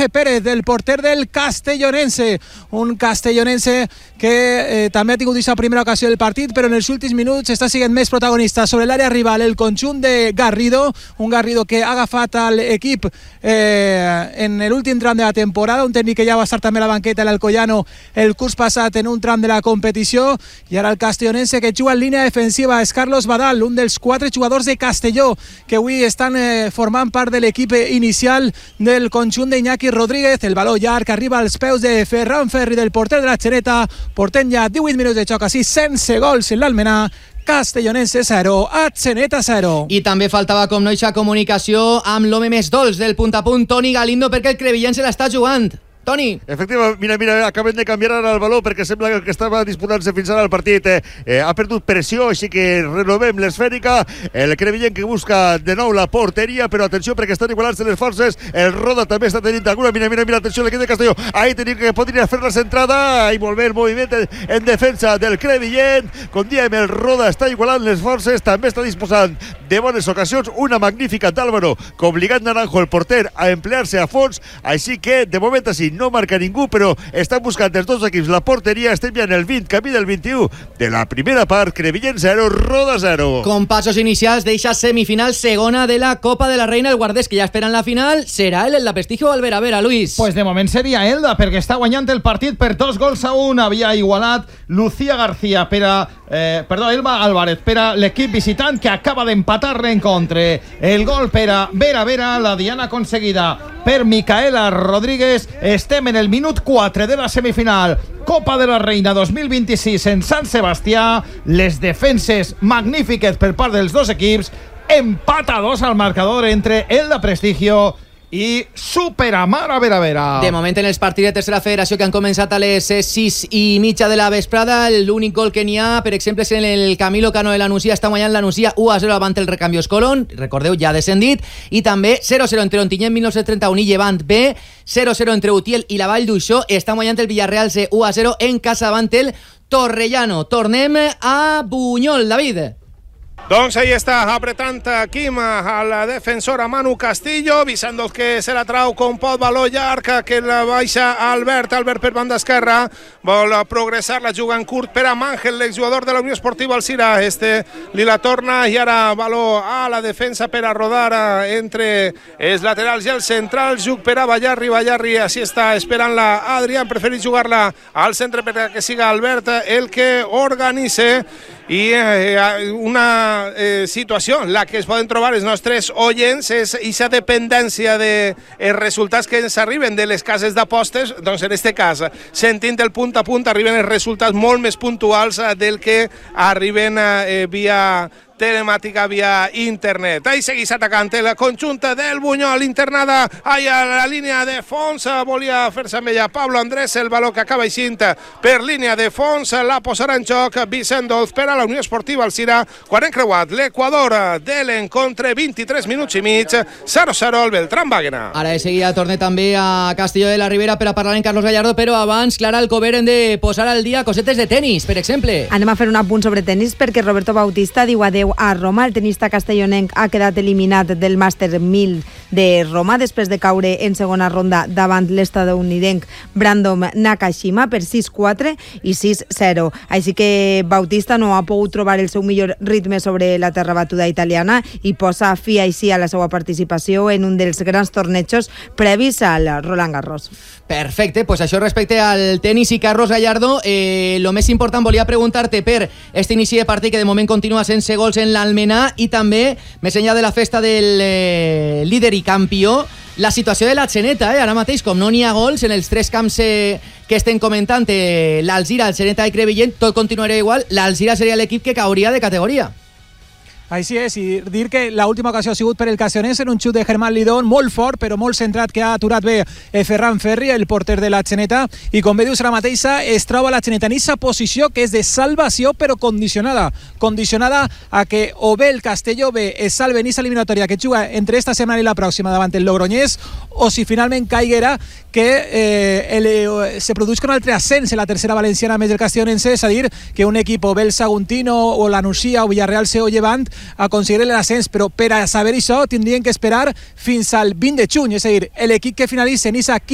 Jorge Pérez, del porter del Castellonense, un castellonense que també ha tingut aquesta primera ocasió del partit, però en els últims minuts està sent més protagonista sobre l'àrea rival el conjunt de Garrido, un Garrido que ha agafat l'equip en l'últim tram de la temporada, un tècnic que ja va estar també a la banqueta de l'Alcoyano el curs passat en un tram de la competició, i ara el castellonense que juga en línia defensiva és Carlos Badal, un dels 4 jugadors de Castelló que avui estan formant part de l'equip inicial del conjunt d'Iñaki Rodríguez. El baló llarg arriba als peus de Ferran Ferri, del porter de la Xereta. Portem ja 18 minuts de xoc, així sense gols en l'Almenar. Castellonense 0, Atzeneta 0. I també faltava com noixa comunicació amb l'home més dolç del punt a punt, Toni Galindo, perquè el Crevillent se l'està jugant. Toni. Efectivament, mira, acaben de canviar ara el baló perquè sembla que estava disputant-se fins ara el partit. Ha perdut pressió, així que renovem l'esfèrica. El Crevillent que busca de nou la porteria, però atenció perquè estan igualants les forces. El Roda també està tenint alguna. Mira, atenció l'equip de Castelló. Ahí tenim que podria fer la centrada. Ahí molt bé el moviment en defensa del Crevillent. Com diem, el Roda està igualant les forces, també està disposant de bones ocasions. Una magnífica d'Álvaro, que obligant Naranjo, el porter, a emplear-se a fons. Així que, de moment així, no marca ningú, però estan buscant els dos equips la porteria. Estem ja en el 20, camí del 21 de la primera part. Crevillent 0, Roda 0. Con passos inicials d'eixa semifinal segona de la Copa de la Reina. El guardés que ja esperan la final serà el Prestigio Albert. A veure, Luis. Pues de moment seria Elda, perquè està guanyant el partit per 2-1. Havia igualat Lucía García Elba Álvarez per a l'equip visitant, que acaba d'empatar l'encontre. El gol per a Vera, la diana aconseguida per Micaela Rodríguez. Estem en el minut 4 de la semifinal Copa de la Reina 2026 en Sant Sebastià. Les defenses magnífiques per part dels dos equips. Empat a 2 al marcador entre Elda Prestigio i Superamar a Vera. De moment en els partits de tercera federació que han començat a les 6:30 de la vesprada, l'únic gol que n'hi ha, per exemple, és en el Camilo Cano de la Nucía. Està guanyant la Nucía 1-0 davant el Recambios Colón, recordeu, ja ha descendit, i també 0-0 entre Ontinyent 1931 i Llevant B, 0-0 entre Utiel i la Vall d'Uixó. Està guanyant el Villarreal C 1-0 en casa davant el Torrellano. Tornem a Bunyol, David. Doncs ahí està, apretant Quim a la defensora Manu Castillo, Vicendos que se la trau com pot, baló llarg que la baixa Albert per banda esquerra, vol progressar, la juga en curt per a Màngel, l'exjugador de la Unió Esportiva Alcira, li la torna i ara baló a la defensa per a rodar entre els laterals i el central, jug per a Ballarri, així està esperant la Adrián, preferit jugar-la al centre perquè siga Albert el que organitze. I una situació en la que es poden trobar els nostres oients és aquesta dependència de resultats que ens arriben de les cases d'apostes. Doncs en aquest cas, sentint el punt a punt, arriben els resultats molt més puntuals del que arriben via telemàtica, via internet. Ahí seguís atacant el conjunt del Bunyol, internada ahí a la línia de fons, volia fer-se amb ella Pablo Andrés, el baló que acaba eixint per línia de fons, la posarà en joc Vicendos per a la Unió Esportiva Alcira, quan hem creuat l'Equador de l'encontre, 23 minuts i mig, 0-0 el Beltrán Bàguena. Ara de seguida torne també a Castelló de la Ribera per a parlar en Carlos Gallardo, però abans, Clara Alcover, hem de posar al dia cosetes de tenis, per exemple. Anem a fer un apunt sobre tenis perquè Roberto Bautista diu adeu a Roma. El tenista castellonenc ha quedat eliminat del Màster 1000 de Roma després de caure en segona ronda davant l'estadounidenc Brandon Nakashima per 6-4 i 6-0. Així que Bautista no ha pogut trobar el seu millor ritme sobre la terra batuda italiana i posa fi així a la seva participació en un dels grans tornejos previs al Roland Garros. Perfecte, pues això respecte al tenis i Carlos Gallardo. Lo més important, volia preguntar-te per este inici de partit que de moment continua sense gols en l'Almenar i també, més enllà de la festa del líder i campió, la situació de la Xeneta, ara mateix, com no n'hi ha gols en els tres camps que estem comentant, l'Alzira, el Xeneta i Crevillent, tot continuarà igual, l'Alzira seria l'equip que cauria de categoria. Així és, i dir que l'última ocasió ha sigut per el Castellonense en un xut de Germán Lidón molt fort, però molt centrat, que ha aturat bé Ferran Ferri, el porter de la Xeneta, i com bé dius ara mateixa, es troba la Xeneta en aquesta posició que és de salvació, però condicionada a que o bé el Castelló bé es salve en aquesta eliminatòria que juga entre esta setmana i la pròxima davant el Logroñés, o si finalment caiguera que se produzca un altre ascens en la tercera valenciana més del Castellonense, és a dir, que un equip o bé el Saguntino o la Nucía o Villarreal C o Llevant aconseguir l'ascens, però per a saber això tindrien que esperar fins al 20 de juny, és a dir, l'equip que finalitzi en aquesta